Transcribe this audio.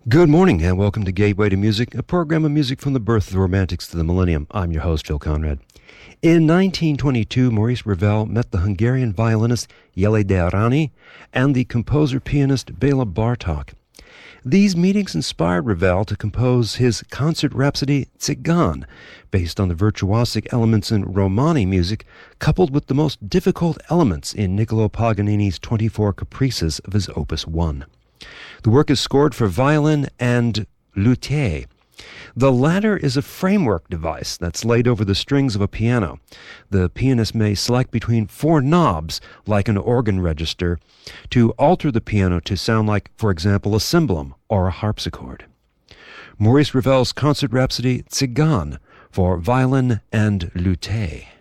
Good morning and welcome to Gateway to Music, a program of music from the birth of the Romantics to the millennium. I'm your host, Phil Conrad. In 1922, Maurice Ravel met the Hungarian violinist Jele de Arany and the composer-pianist Bela Bartok. These meetings inspired Ravel to compose his concert rhapsody Tzigane, based on the virtuosic elements in Romani music, coupled with the most difficult elements in Niccolò Paganini's 24 Caprices of his Opus 1. The work is scored for violin and luthier. The latter is a framework device that's laid over the strings of a piano. The pianist may select between four knobs, like an organ register, to alter the piano to sound like, for example, a cymbalum or a harpsichord. Maurice Ravel's concert rhapsody Tzigane for violin and luthier.